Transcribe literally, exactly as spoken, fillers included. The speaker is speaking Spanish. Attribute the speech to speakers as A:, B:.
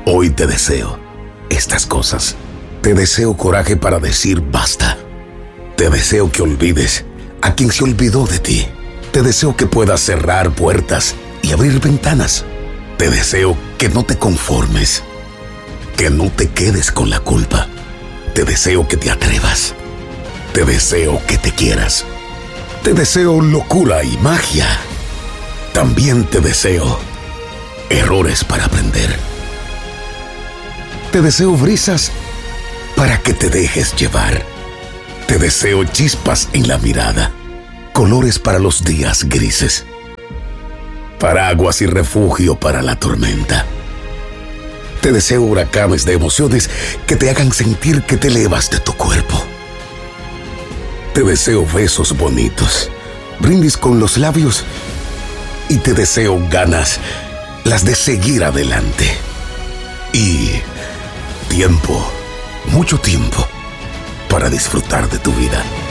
A: Hoy te deseo estas cosas. Te deseo coraje para decir basta. Te deseo que olvides a quien se olvidó de ti. Te deseo que puedas cerrar puertas y abrir ventanas. Te deseo que no te conformes, que no te quedes con la culpa. Te deseo que te atrevas. Te deseo que te quieras. Te deseo locura y magia. También te deseo errores para aprender. Te deseo brisas para que te dejes llevar. Te deseo chispas en la mirada, colores para los días grises, paraguas y refugio para la tormenta. Te deseo huracanes de emociones que te hagan sentir que te elevas de tu cuerpo. Te deseo besos bonitos, brindis con los labios, y te deseo ganas, las de seguir adelante. Y tiempo, mucho tiempo, para disfrutar de tu vida.